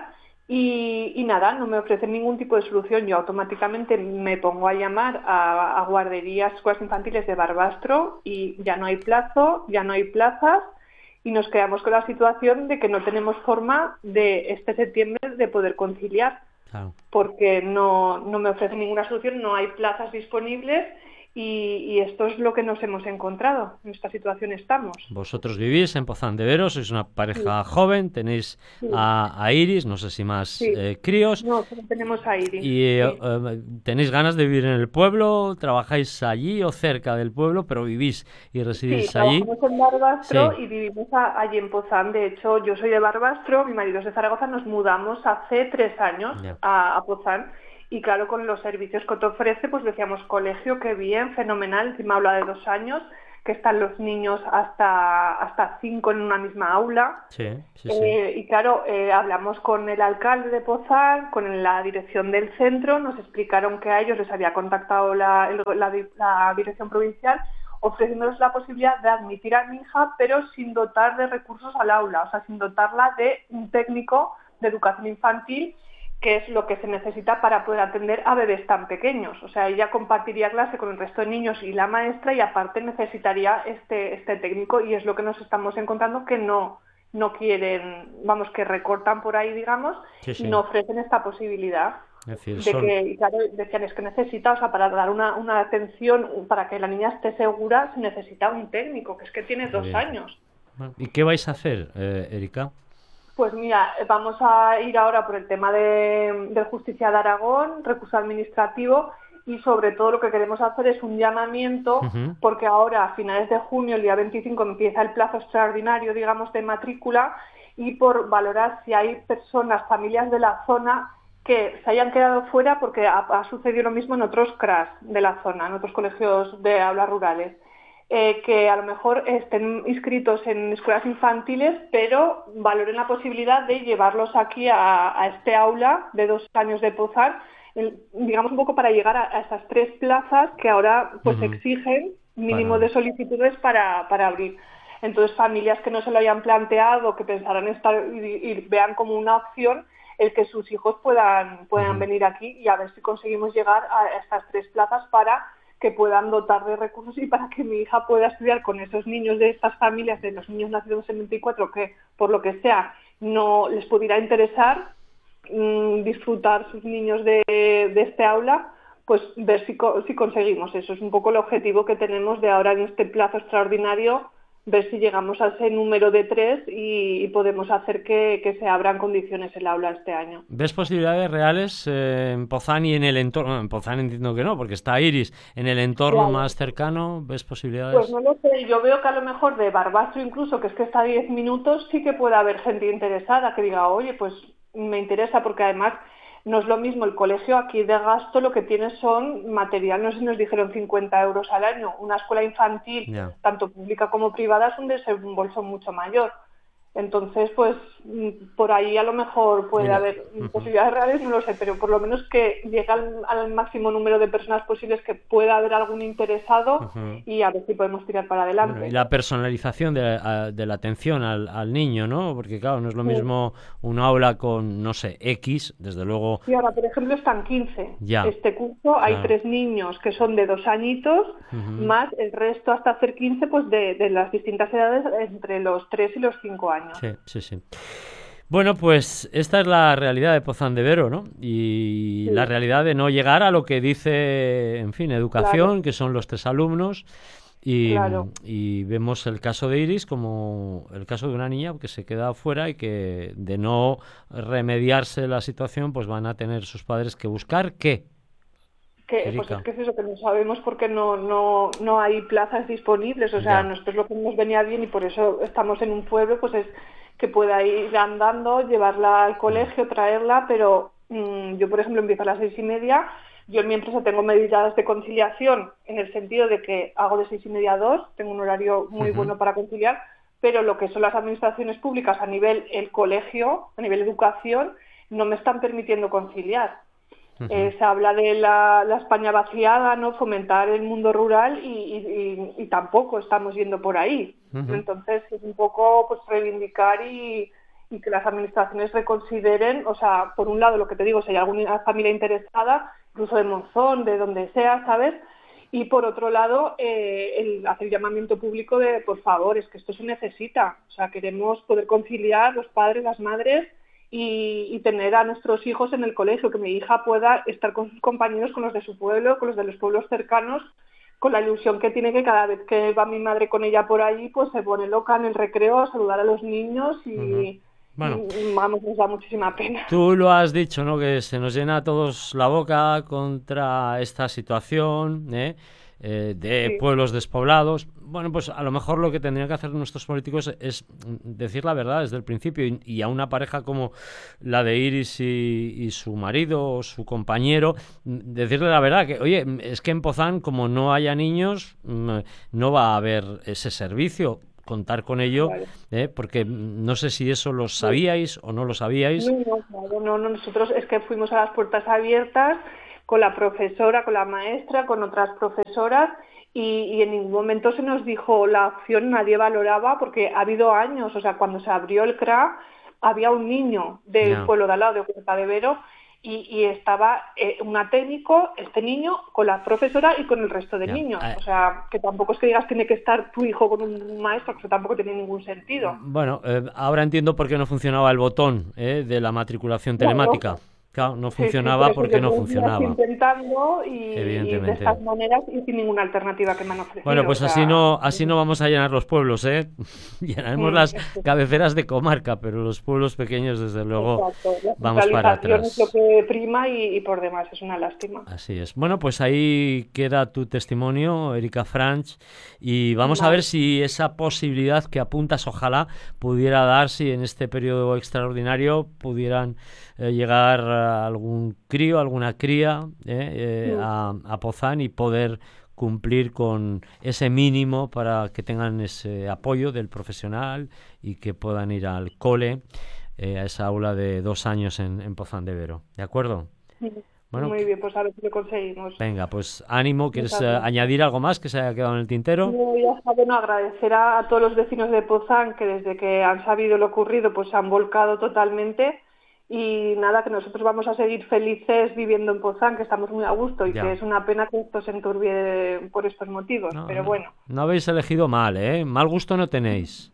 Y nada, no me ofrecen ningún tipo de solución. Yo automáticamente me pongo a llamar a guarderías, escuelas infantiles de Barbastro y ya no hay plazo, ya no hay plazas y nos quedamos con la situación de que no tenemos forma de este septiembre de poder conciliar. Claro. Porque no me ofrecen ninguna solución, no hay plazas disponibles y esto es lo que nos hemos encontrado. En esta situación estamos. Vosotros vivís en Pozán de Vero, sois una pareja joven, tenéis a Iris, no sé si más críos. No, solo tenemos a Iris. Y tenéis ganas de vivir en el pueblo, trabajáis allí o cerca del pueblo, pero vivís y residís allí. Trabajamos en Barbastro y vivimos allí en Pozán. De hecho, yo soy de Barbastro, mi marido es de Zaragoza, nos mudamos hace 3 años a Pozán. Y claro, con los servicios que te ofrece, pues decíamos, colegio, qué bien, fenomenal. Encima habla de 2 años, que están los niños hasta 5 en una misma aula. Y claro, hablamos con el alcalde de Pozán, con la dirección del centro, nos explicaron que a ellos les había contactado la dirección provincial, ofreciéndoles la posibilidad de admitir a mi hija, pero sin dotar de recursos al aula, o sea, sin dotarla de un técnico de educación infantil, que es lo que se necesita para poder atender a bebés tan pequeños. O sea, ella compartiría clase con el resto de niños y la maestra y aparte necesitaría este técnico y es lo que nos estamos encontrando que no quieren, vamos, que recortan por ahí, digamos, y no ofrecen esta posibilidad. Es decir, y claro, decían, es que necesita, o sea, para dar una atención, para que la niña esté segura, se necesita un técnico, que es que tiene 2 años. ¿Y qué vais a hacer, Erika? Pues mira, vamos a ir ahora por el tema de Justicia de Aragón, recurso administrativo y sobre todo lo que queremos hacer es un llamamiento porque ahora a finales de junio, el día 25, empieza el plazo extraordinario, digamos, de matrícula y por valorar si hay personas, familias de la zona que se hayan quedado fuera porque ha sucedido lo mismo en otros CRAS de la zona, en otros colegios de aulas rurales. Que a lo mejor estén inscritos en escuelas infantiles, pero valoren la posibilidad de llevarlos aquí a este aula de 2 años de Pozán, digamos un poco para llegar a esas 3 plazas que ahora pues exigen mínimo de solicitudes para abrir. Entonces, familias que no se lo hayan planteado, que pensaran estar y vean como una opción el que sus hijos puedan venir aquí y a ver si conseguimos llegar a estas 3 plazas para que puedan dotar de recursos y para que mi hija pueda estudiar con esos niños de estas familias, de los niños nacidos en 74, que por lo que sea no les pudiera interesar disfrutar sus niños de este aula, pues ver si conseguimos eso. Es un poco el objetivo que tenemos de ahora en este plazo extraordinario, ver si llegamos a ese número de 3 y podemos hacer que se abran condiciones el aula este año. ¿Ves posibilidades reales en Pozán y en el entorno? Bueno, en Pozán entiendo que no, porque está Iris. ¿En el entorno más cercano ves posibilidades? Pues no lo sé. Yo veo que a lo mejor de Barbastro incluso, que es que está a 10 minutos, sí que puede haber gente interesada que diga, oye, pues me interesa, porque además no es lo mismo el colegio aquí de gasto, lo que tiene son material, no sé si nos dijeron 50 euros al año. Una escuela infantil, tanto pública como privada, es un desembolso mucho mayor. Entonces, pues por ahí a lo mejor puede haber posibilidades reales, no lo sé, pero por lo menos que llegue al máximo número de personas posibles, que pueda haber algún interesado y a ver si podemos tirar para adelante. Bueno, y la personalización de la atención al niño, ¿no? Porque claro, no es lo mismo un aula con, no sé, X, desde luego... Y ahora, por ejemplo, están 15. Ya. Este curso hay 3 niños que son de 2 añitos, más el resto hasta hacer 15, pues de las distintas edades, entre los 3 y los 5 años. Sí. Bueno, pues esta es la realidad de Pozán de Vero, ¿no? Y la realidad de no llegar a lo que dice, en fin, educación, que son los 3 alumnos. Y vemos el caso de Iris como el caso de una niña que se queda afuera y que de no remediarse la situación, pues van a tener sus padres que buscar ¿qué? Pues es que es eso, que no sabemos porque no hay plazas disponibles. O sea, nosotros lo que nos venía bien y por eso estamos en un pueblo, pues es que pueda ir andando, llevarla al colegio, traerla, pero yo, por ejemplo, empiezo a las 6:30. Yo en mi empresa tengo medidas de conciliación en el sentido de que hago de 6:30 a 2, tengo un horario muy bueno para conciliar, pero lo que son las administraciones públicas a nivel el colegio, a nivel educación, no me están permitiendo conciliar. Se habla de la España vaciada, ¿no? Fomentar el mundo rural y tampoco estamos yendo por ahí. Entonces es un poco pues reivindicar y y que las administraciones reconsideren, o sea, por un lado lo que te digo, si hay alguna familia interesada, incluso de Monzón, de donde sea, ¿sabes? Y por otro lado, el hacer llamamiento público de, por favor, es que esto se necesita. O sea, queremos poder conciliar los padres, las madres y tener a nuestros hijos en el colegio, que mi hija pueda estar con sus compañeros, con los de su pueblo, con los de los pueblos cercanos, con la ilusión que tiene que cada vez que va mi madre con ella por allí, pues se pone loca en el recreo a saludar a los niños y... Bueno, vamos, nos da muchísima pena. Tú lo has dicho, ¿no? Que se nos llena a todos la boca contra esta situación, de pueblos despoblados. Bueno, pues a lo mejor lo que tendrían que hacer nuestros políticos es decir la verdad desde el principio, y a una pareja como la de Iris y su marido o su compañero, decirle la verdad, que oye, es que en Pozán, como no haya niños, no va a haber ese servicio. Contar con ello, porque no sé si eso lo sabíais o no lo sabíais. No, nosotros es que fuimos a las puertas abiertas con la profesora, con la maestra, con otras profesoras, y en ningún momento se nos dijo la opción, nadie valoraba, porque ha habido años, o sea, cuando se abrió el CRA, había un niño del pueblo de al lado, de Huerta de Vero, y estaba un técnico, este niño, con la profesora y con el resto de niños. O sea, que tampoco es que digas tiene que estar tu hijo con un maestro, que eso tampoco tiene ningún sentido. Bueno, ahora entiendo por qué no funcionaba el botón de la matriculación telemática. Claro, no funcionaba porque no funcionaba. Intentando y de estas maneras y sin ninguna alternativa que me han ofrecido. Bueno, pues así no vamos a llenar los pueblos, ¿eh? Llenaremos las cabeceras de comarca, pero los pueblos pequeños, desde luego, vamos para atrás. Es lo que prima y por demás es una lástima. Así es. Bueno, pues ahí queda tu testimonio, Erika Franch, y vamos a ver si esa posibilidad que apuntas, ojalá pudiera darse en este periodo extraordinario, pudieran llegar a algún crío, alguna cría a Pozán y poder cumplir con ese mínimo para que tengan ese apoyo del profesional y que puedan ir al cole, a esa aula de 2 años en Pozán de Vero. ¿De acuerdo? Sí. Bueno, muy bien, pues a ver si lo conseguimos. Venga, pues ánimo. ¿Quieres añadir algo más que se haya quedado en el tintero? No, ya está. Bueno, agradecer a todos los vecinos de Pozán que desde que han sabido lo ocurrido pues se han volcado totalmente. Y nada, que nosotros vamos a seguir felices viviendo en Pozán, que estamos muy a gusto y que es una pena que esto se enturbie por estos motivos, pero bueno. No habéis elegido mal, ¿eh? Mal gusto no tenéis.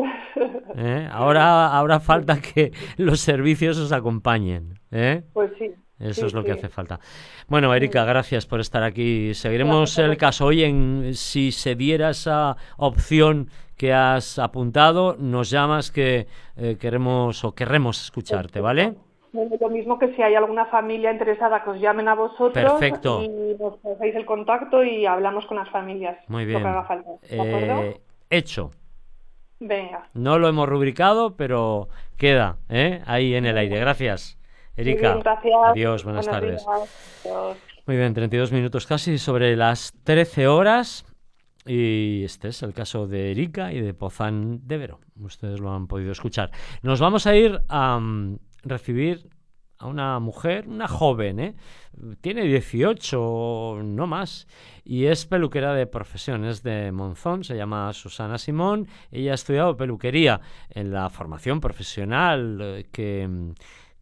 Ahora falta que los servicios os acompañen, ¿eh? Pues sí. Eso es lo que hace falta. Bueno, Erika, gracias por estar aquí. Seguiremos el caso. Oye, si se diera esa opción que has apuntado, nos llamas, que queremos escucharte, ¿vale? Lo mismo que si hay alguna familia interesada, que os llamen a vosotros. Perfecto. Y nos pasáis el contacto y hablamos con las familias. Muy bien. Lo que haga falta. ¿De acuerdo? Hecho. Venga. No lo hemos rubricado, pero queda ahí en el aire. Gracias, Erika. Bien, gracias. Adiós, buenas tardes. Adiós. Muy bien, 32 minutos casi sobre las 13 horas. Y este es el caso de Erika y de Pozán de Vero. Ustedes lo han podido escuchar. Nos vamos a ir a recibir a una mujer, una joven, tiene 18, no más, y es peluquera de profesión, es de Monzón, se llama Susana Simón. Ella ha estudiado peluquería en la formación profesional que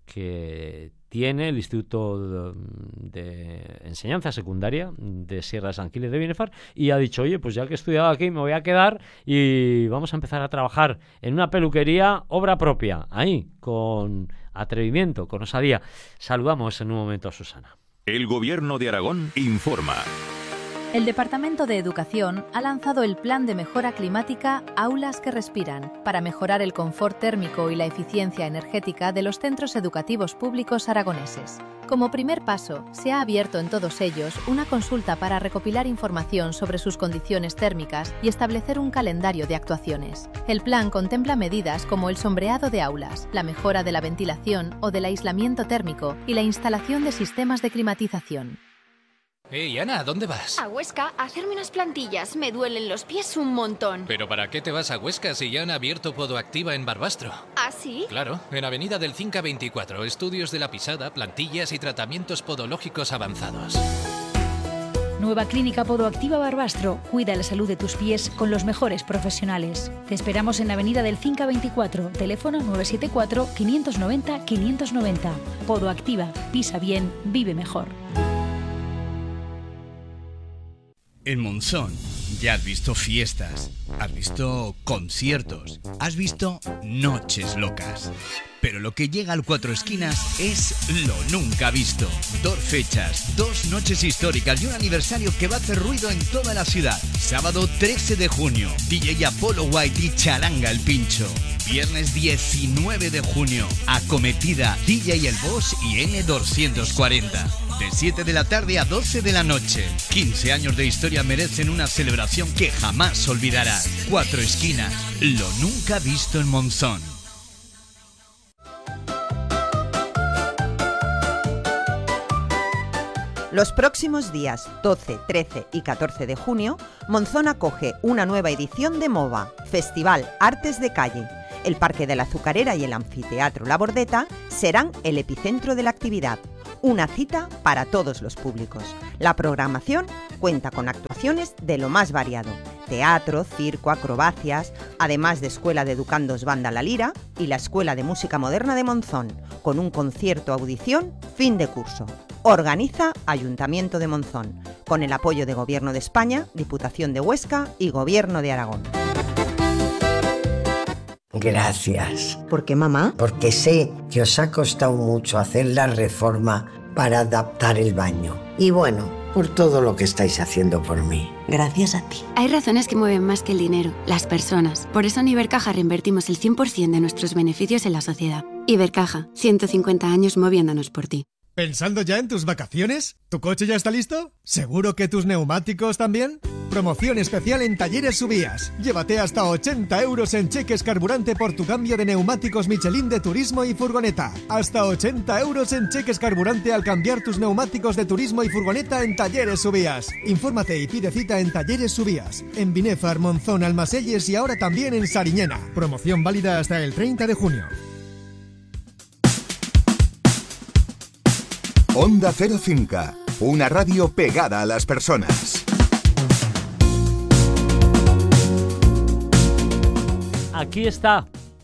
tiene el Instituto de Enseñanza Secundaria de Sierra de San Quile de Binefar, y ha dicho, oye, pues ya que he estudiado aquí me voy a quedar y vamos a empezar a trabajar en una peluquería obra propia, ahí, con atrevimiento, con osadía. Saludamos en un momento a Susana. El Gobierno de Aragón informa. El Departamento de Educación ha lanzado el Plan de Mejora Climática Aulas que Respiran para mejorar el confort térmico y la eficiencia energética de los centros educativos públicos aragoneses. Como primer paso, se ha abierto en todos ellos una consulta para recopilar información sobre sus condiciones térmicas y establecer un calendario de actuaciones. El plan contempla medidas como el sombreado de aulas, la mejora de la ventilación o del aislamiento térmico y la instalación de sistemas de climatización. Hey, Ana, ¿dónde vas? A Huesca, a hacerme unas plantillas. Me duelen los pies un montón. ¿Pero para qué te vas a Huesca si ya han abierto Podoactiva en Barbastro? ¿Ah, sí? Claro, en Avenida del Cinca 24. Estudios de la pisada, plantillas y tratamientos podológicos avanzados. Nueva Clínica Podoactiva Barbastro. Cuida la salud de tus pies con los mejores profesionales. Te esperamos en la avenida del Cinca 24, teléfono 974 590 590. Podoactiva. Pisa bien, vive mejor. En Monzón ya has visto fiestas, has visto conciertos, has visto noches locas. Pero lo que llega al Cuatro Esquinas es lo nunca visto. 2 fechas, 2 noches históricas y un aniversario que va a hacer ruido en toda la ciudad. Sábado 13 de junio, DJ Apollo White y Charanga el Pincho. Viernes 19 de junio, Acometida, DJ El Boss y N240. De 7 de la tarde a 12 de la noche. 15 años de historia merecen una celebración que jamás olvidarás. Cuatro Esquinas, lo nunca visto en Monzón. Los próximos días 12, 13 y 14 de junio, Monzón acoge una nueva edición de MOVA, Festival Artes de Calle. El Parque de la Azucarera y el Anfiteatro La Bordeta serán el epicentro de la actividad. Una cita para todos los públicos. La programación cuenta con actuaciones de lo más variado: teatro, circo, acrobacias, además de Escuela de Educandos Banda La Lira y la Escuela de Música Moderna de Monzón, con un concierto audición fin de curso. Organiza Ayuntamiento de Monzón, con el apoyo de Gobierno de España, Diputación de Huesca y Gobierno de Aragón. Gracias. ¿Por qué, mamá? Porque sé que os ha costado mucho hacer la reforma para adaptar el baño. Y bueno, por todo lo que estáis haciendo por mí. Gracias a ti. Hay razones que mueven más que el dinero, las personas. Por eso en Ibercaja reinvertimos el 100% de nuestros beneficios en la sociedad. Ibercaja, 150 años moviéndonos por ti. ¿Pensando ya en tus vacaciones? ¿Tu coche ya está listo? ¿Seguro que tus neumáticos también? Promoción especial en Talleres Subías. Llévate hasta 80 euros en cheques carburante por tu cambio de neumáticos Michelin de turismo y furgoneta. Hasta 80 euros en cheques carburante al cambiar tus neumáticos de turismo y furgoneta en Talleres Subías. Infórmate y pide cita en Talleres Subías, en Binéfar, Monzón, Almaselles y ahora también en Sariñena. Promoción válida hasta el 30 de junio. Onda Cero Cinca, una radio pegada a las personas. Aquí está,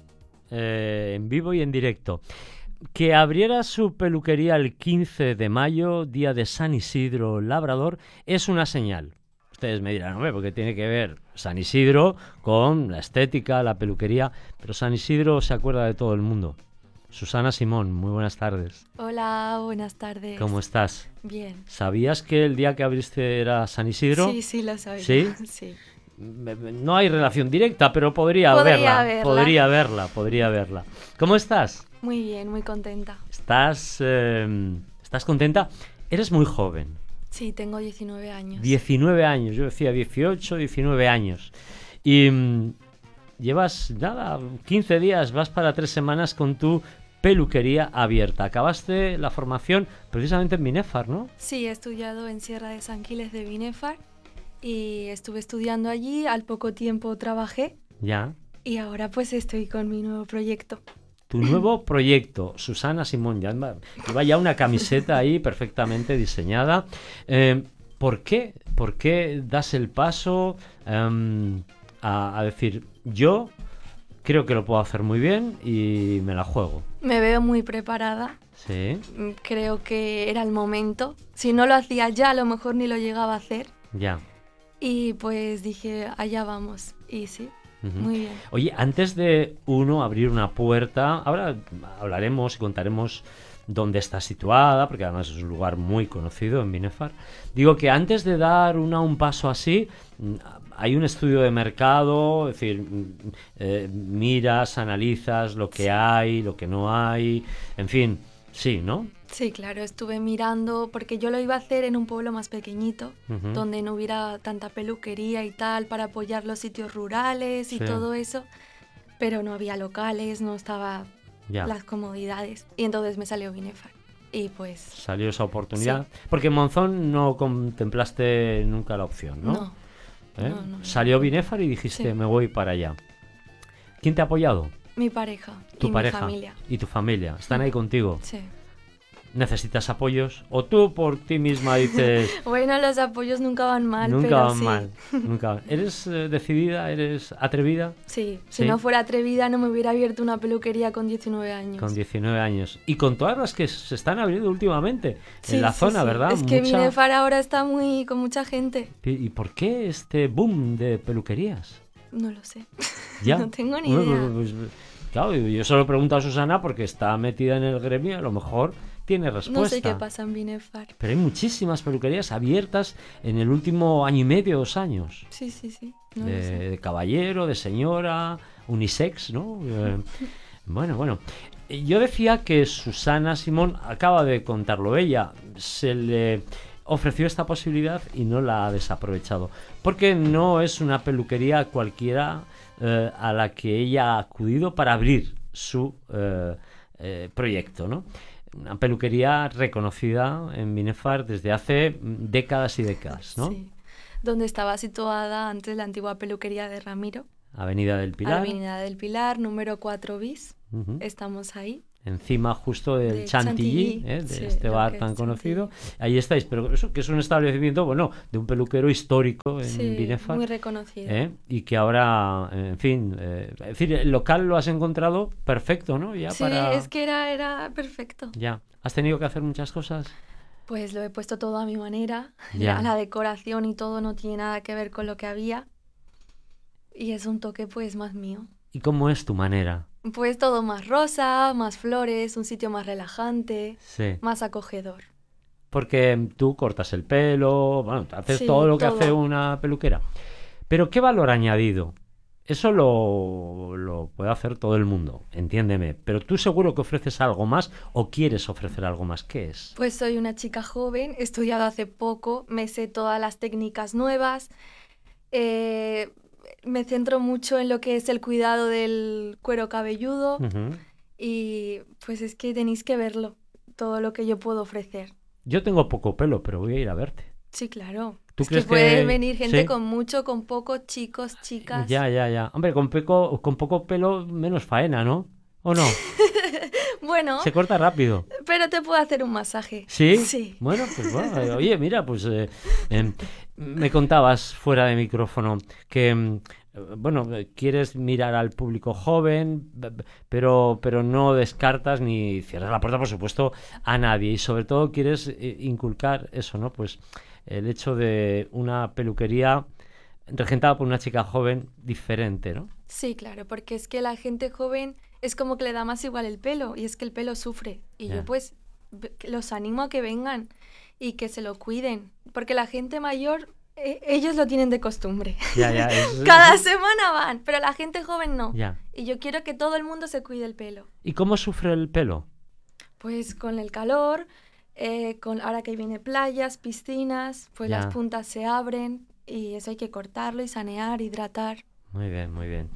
en vivo y en directo. Que abriera su peluquería el 15 de mayo, día de San Isidro Labrador, es una señal. Ustedes me dirán, hombre, porque tiene que ver San Isidro con la estética, la peluquería, pero San Isidro se acuerda de todo el mundo. Susana Simón, muy buenas tardes. Hola, buenas tardes. ¿Cómo estás? Bien. ¿Sabías que el día que abriste era San Isidro? Sí, sí, lo sabía. ¿Sí? Sí. No hay relación directa, pero podría haberla. Podría haberla. ¿Cómo estás? Muy bien, muy contenta. ¿Estás contenta? Eres muy joven. Sí, tengo 19 años. 19 años, yo decía 18, 19 años. Y llevas, 15 días, vas para 3 semanas con tu peluquería abierta. Acabaste la formación precisamente en Binéfar, ¿no? Sí, he estudiado en Sierra de San Quiles de Binéfar y estuve estudiando allí, al poco tiempo trabajé. Ya. Y ahora pues estoy con mi nuevo proyecto. Tu nuevo proyecto, Susana Simón, ya lleva ya una camiseta ahí perfectamente diseñada. ¿Por qué das el paso a decir, yo creo que lo puedo hacer muy bien y me la juego? Me veo muy preparada. Sí. Creo que era el momento. Si no lo hacía ya, a lo mejor ni lo llegaba a hacer. Ya. Y pues dije, allá vamos. Y sí, muy bien. Oye, antes de abrir una puerta, ahora hablaremos y contaremos dónde está situada, porque además es un lugar muy conocido en Binéfar. Digo que antes de dar un paso así, hay un estudio de mercado, es decir, miras, analizas lo que hay, lo que no hay, en fin, sí, ¿no? Sí, claro, estuve mirando, porque yo lo iba a hacer en un pueblo más pequeñito, donde no hubiera tanta peluquería y tal, para apoyar los sitios rurales y todo eso, pero no había locales, no estaba las comodidades, y entonces me salió Binéfar. Y pues... Salió esa oportunidad, sí. Porque en Monzón no contemplaste nunca la opción, ¿no? No. No, Salió Binéfar y dijiste, me voy para allá. ¿Quién te ha apoyado? Mi pareja. Tu y pareja mi familia. Y tu familia. ¿Están ahí contigo? Sí. ¿Necesitas apoyos? ¿O tú por ti misma dices... Bueno, los apoyos nunca van mal, nunca pero van sí. mal, nunca. ¿Eres decidida? ¿Eres atrevida? Sí, si no fuera atrevida no me hubiera abierto una peluquería con 19 años. Con 19 años. Y con todas las que se están abriendo últimamente en la zona, ¿verdad? Es que Binefar ahora está con mucha gente. ¿Y por qué este boom de peluquerías? No lo sé. ¿Ya? No tengo ni idea. Claro, yo solo pregunto a Susana porque está metida en el gremio, a lo mejor tiene respuesta. No sé qué pasa en Binefar. Pero hay muchísimas peluquerías abiertas en el último año y medio, 2 años. Sí. No de caballero, de señora, unisex, ¿no? Bueno. Yo decía que Susana Simón acaba de contarlo ella. Se le ofreció esta posibilidad y no la ha desaprovechado. Porque no es una peluquería cualquiera a la que ella ha acudido para abrir su proyecto, ¿no? Una peluquería reconocida en Binefar desde hace décadas y décadas, ¿no? Sí. Donde estaba situada antes la antigua peluquería de Ramiro. Avenida del Pilar. Avenida del Pilar, número 4 bis. Estamos ahí. Encima justo del Chantilly, de este bar tan conocido. Ahí estáis, pero eso que es un establecimiento, bueno, de un peluquero histórico en Binefar. Muy reconocido. Y que ahora, en fin, es decir, el local lo has encontrado perfecto, ¿no? Ya es que era perfecto. Ya. ¿Has tenido que hacer muchas cosas? Pues lo he puesto todo a mi manera. Ya. La decoración y todo no tiene nada que ver con lo que había. Y es un toque pues más mío. ¿Y cómo es tu manera? Pues todo más rosa, más flores, un sitio más relajante, más acogedor. Porque tú cortas el pelo, bueno, haces todo lo que hace una peluquera. Pero ¿qué valor añadido? Eso lo puede hacer todo el mundo, entiéndeme. Pero tú seguro que ofreces algo más o quieres ofrecer algo más. ¿Qué es? Pues soy una chica joven, he estudiado hace poco, me sé todas las técnicas nuevas. Me centro mucho en lo que es el cuidado del cuero cabelludo y pues es que tenéis que verlo, todo lo que yo puedo ofrecer. Yo tengo poco pelo, pero voy a ir a verte. Sí, claro. ¿Tú es crees que puede que venir gente ¿sí? con mucho, con poco, chicos, chicas. Ya. Hombre, con poco pelo menos faena, ¿no? ¿O no? Bueno. Se corta rápido. Pero te puedo hacer un masaje. ¿Sí? Sí. Bueno, pues bueno. Oye, mira, pues me contabas fuera de micrófono que bueno, quieres mirar al público joven, pero no descartas ni cierras la puerta, por supuesto, a nadie. Y sobre todo quieres inculcar eso, ¿no? Pues el hecho de una peluquería regentada por una chica joven diferente, ¿no? Sí, claro, porque es que la gente joven es como que le da más igual el pelo, y es que el pelo sufre. Y yo pues los animo a que vengan y que se lo cuiden, porque la gente mayor... ellos lo tienen de costumbre. Ya. Cada semana van, pero la gente joven no. Ya. Y yo quiero que todo el mundo se cuide el pelo. ¿Y cómo sufre el pelo? Pues con el calor, ahora que viene playas, piscinas, pues las puntas se abren y eso hay que cortarlo y sanear, hidratar. Muy bien.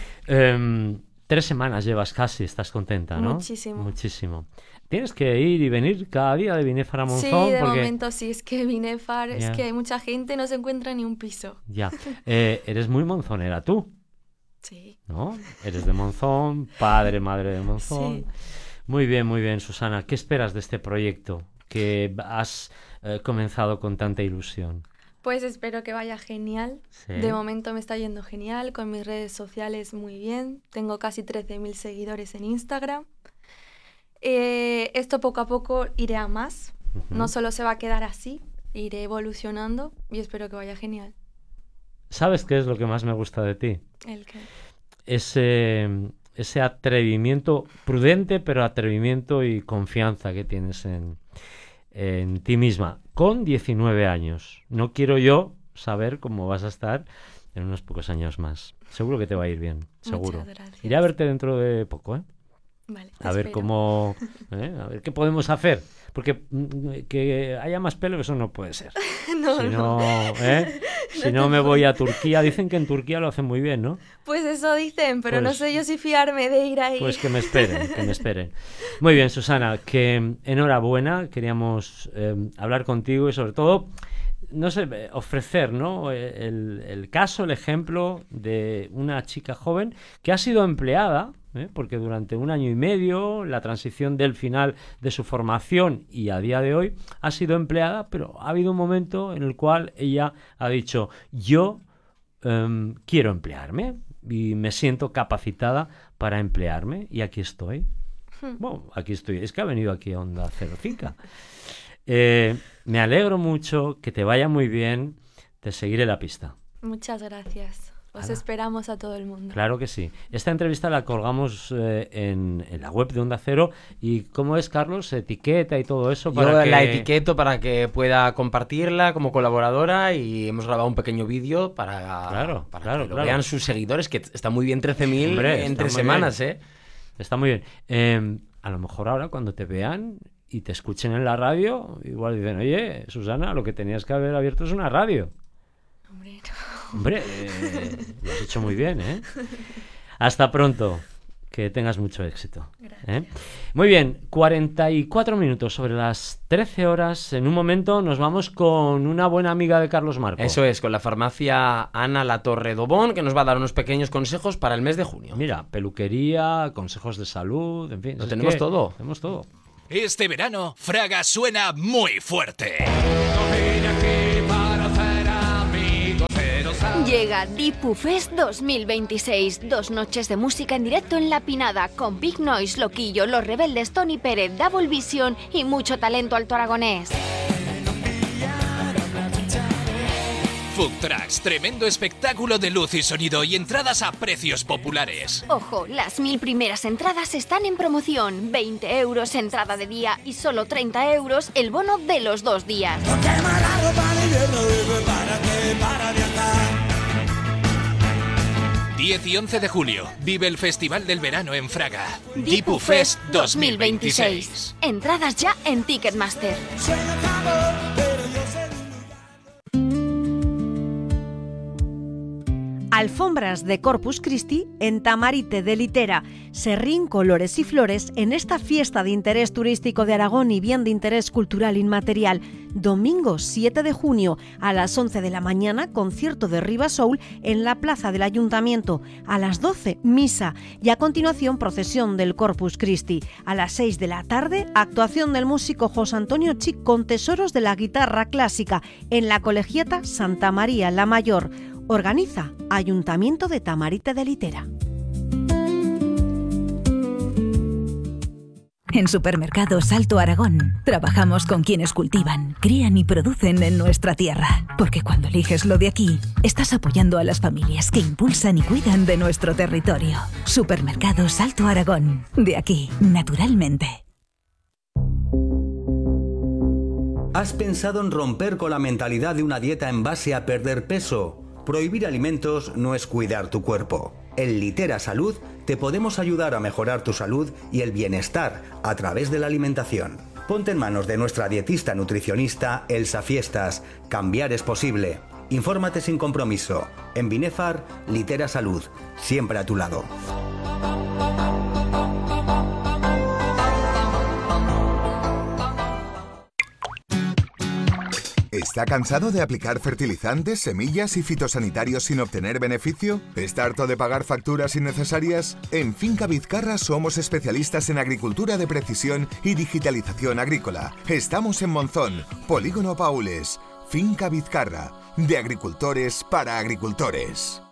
3 semanas llevas casi, estás contenta, ¿no? Muchísimo. Tienes que ir y venir cada día de Binefar a Monzón. Sí, de momento sí, es que Binefar, es que hay mucha gente, no se encuentra ni un piso. Ya. Eres muy monzonera tú. Sí. ¿No? Eres de Monzón, padre, madre de Monzón. Sí. Muy bien, Susana. ¿Qué esperas de este proyecto que has comenzado con tanta ilusión? Pues espero que vaya genial. Sí. De momento me está yendo genial, con mis redes sociales muy bien. Tengo casi 13.000 seguidores en Instagram. Esto poco a poco iré a más. No solo se va a quedar así, iré evolucionando y espero que vaya genial. ¿Sabes qué es lo que más me gusta de ti? ¿El qué? Ese atrevimiento prudente, pero atrevimiento y confianza que tienes en ti misma, con 19 años. No quiero yo saber cómo vas a estar en unos pocos años más. Seguro que te va a ir bien, seguro. Muchas gracias. Iré a verte dentro de poco, ¿eh? Vale, a ver cómo... a ver qué podemos hacer. Porque que haya más pelo, eso no puede ser. Si no me voy a Turquía. Dicen que en Turquía lo hacen muy bien, ¿no? Pues eso dicen, pero pues, no sé yo si fiarme de ir ahí. Pues que me esperen. Muy bien, Susana, que enhorabuena. Queríamos hablar contigo y sobre todo, no sé, ofrecer, ¿no? El caso, el ejemplo de una chica joven que ha sido empleada porque durante 1 año y medio la transición del final de su formación y a día de hoy ha sido empleada, pero ha habido un momento en el cual ella ha dicho: yo quiero emplearme y me siento capacitada para emplearme, y aquí estoy. Bueno, aquí estoy, es que ha venido aquí a Onda Cero Finca. Me alegro mucho, que te vaya muy bien, te seguiré la pista. Muchas gracias. Os esperamos a todo el mundo. Claro que sí. Esta entrevista la colgamos en la web de Onda Cero. ¿Y cómo es, Carlos? ¿Etiqueta y todo eso? Yo la etiqueto para que pueda compartirla como colaboradora, y hemos grabado un pequeño vídeo para que lo vean sus seguidores, que está muy bien, 13.000 en 3 semanas. Está muy bien. A lo mejor ahora cuando te vean y te escuchen en la radio, igual dicen: oye, Susana, lo que tenías que haber abierto es una radio. Hombre, lo has hecho muy bien, ¿eh? Hasta pronto. Que tengas mucho éxito. Muy bien, 44 minutos sobre las 13 horas. En un momento nos vamos con una buena amiga de Carlos Marco. Eso es, con la farmacia Ana Latorre Dobón, que nos va a dar unos pequeños consejos para el mes de junio. Mira, peluquería, consejos de salud, en fin. Lo tenemos todo. Tenemos todo. Este verano, Fraga suena muy fuerte. Llega Dipu Fest 2026, 2 noches de música en directo en La Pinada, con Big Noise, Loquillo, Los Rebeldes, Tony Pérez, Double Vision y mucho talento alto aragonés. Food Trucks, tremendo espectáculo de luz y sonido y entradas a precios populares. Ojo, las 1000 primeras entradas están en promoción. 20 euros entrada de día y solo 30 euros el bono de los 2 días. 10 y 11 de julio, vive el Festival del Verano en Fraga. Dipu Fest 2026. Entradas ya en Ticketmaster. Alfombras de Corpus Christi en Tamarite de Litera. Serrín, colores y flores en esta fiesta de interés turístico de Aragón y bien de interés cultural inmaterial. Domingo 7 de junio a las 11 de la mañana, concierto de Riva Soul en la plaza del Ayuntamiento. A las 12, misa, y a continuación procesión del Corpus Christi. A las 6 de la tarde, actuación del músico José Antonio Chic con tesoros de la guitarra clásica en la Colegiata Santa María la Mayor. Organiza Ayuntamiento de Tamarite de Litera. En Supermercados Alto Aragón trabajamos con quienes cultivan, crían y producen en nuestra tierra. Porque cuando eliges lo de aquí, estás apoyando a las familias que impulsan y cuidan de nuestro territorio. Supermercados Alto Aragón. De aquí, naturalmente. ¿Has pensado en romper con la mentalidad de una dieta en base a perder peso? Prohibir alimentos no es cuidar tu cuerpo. En Litera Salud te podemos ayudar a mejorar tu salud y el bienestar a través de la alimentación. Ponte en manos de nuestra dietista nutricionista Elsa Fiestas. Cambiar es posible. Infórmate sin compromiso. En Binefar, Litera Salud. Siempre a tu lado. ¿Está cansado de aplicar fertilizantes, semillas y fitosanitarios sin obtener beneficio? ¿Está harto de pagar facturas innecesarias? En Finca Vizcarra somos especialistas en agricultura de precisión y digitalización agrícola. Estamos en Monzón, Polígono Paules. Finca Vizcarra, de agricultores para agricultores.